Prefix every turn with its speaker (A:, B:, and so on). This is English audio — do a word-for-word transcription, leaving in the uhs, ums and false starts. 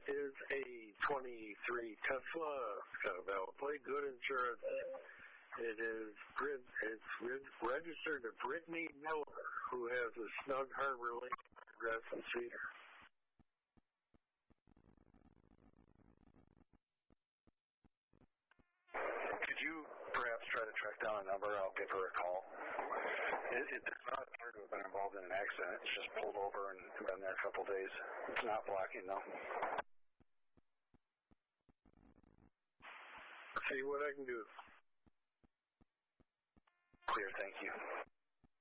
A: is a twenty-three Tesla. It's got a valid plate, good insurance. It is it's registered to Brittany Miller, who has a Snug Harbor Lake address in Cedar.
B: Could you perhaps try to track down a number? I'll give her a call. It, it, it's not appear to have been involved in an accident. It's just pulled over and been there a couple of days. It's not blocking, though.
A: See what I can do.
B: Clear, thank you.